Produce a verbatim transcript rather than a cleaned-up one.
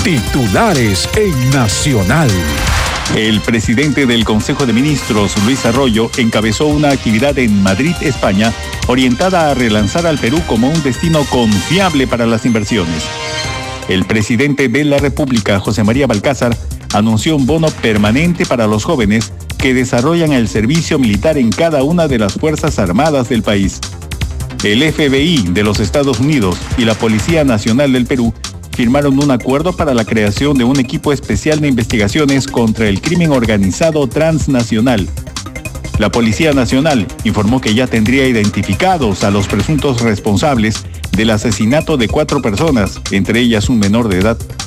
Titulares en Nacional. El presidente del Consejo de Ministros, Luis Arroyo, encabezó una actividad en Madrid, España, orientada a relanzar al Perú como un destino confiable para las inversiones. El presidente de la República, José María Balcázar, anunció un bono permanente para los jóvenes que desarrollan el servicio militar en cada una de las Fuerzas Armadas del país. El F B I de los Estados Unidos y la Policía Nacional del Perú firmaron un acuerdo para la creación de un equipo especial de investigaciones contra el crimen organizado transnacional. La Policía Nacional informó que ya tendría identificados a los presuntos responsables del asesinato de cuatro personas, entre ellas un menor de edad,